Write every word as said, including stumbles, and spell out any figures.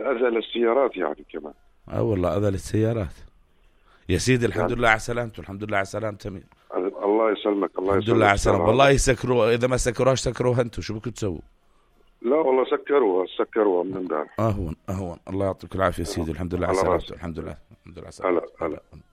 اذى للسيارات يعني كمان. اه والله اذى للسيارات يا سيدي. الحمد يعني لله على سلامته، الحمد لله على سلامته أمير. الله يسلمك، الله الحمد يسلمك لله على أستاذ سلامته. عادل. والله يسكروا، اذا ما سكروهاش سكروها انتم، شو بدكم تسووا؟ لا والله سكروها سكروها من امبارح. اهون اهون. الله يعطيك العافيه سيدي. الحمد لله على على سلامته. راسي. الحمد لله، الحمد لله على هلا سلامته. هلا. هلا.